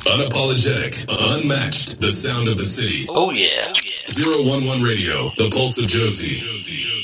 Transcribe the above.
Unapologetic, unmatched, the sound of the city. Oh, yeah. 011 Radio, the pulse of Josie.